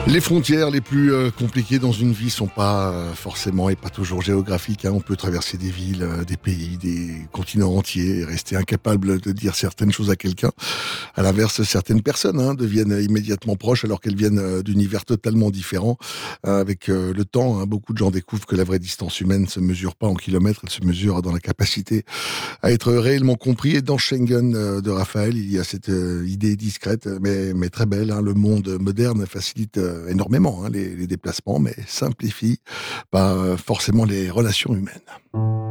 Les frontières les plus compliquées dans une vie sont pas forcément et pas toujours géographiques. On peut traverser des villes, des pays, des continents entiers et rester incapable de dire certaines choses à quelqu'un. À l'inverse, certaines personnes deviennent immédiatement proches alors qu'elles viennent d'univers totalement différents. Avec le temps, beaucoup de gens découvrent que la vraie distance humaine ne se mesure pas en kilomètres, elle se mesure dans la capacité à être réellement compris. Et dans Schengen de Raphaël, il y a cette idée discrète, mais très belle. Le monde moderne facilite énormément les déplacements, mais simplifie pas forcément les relations humaines.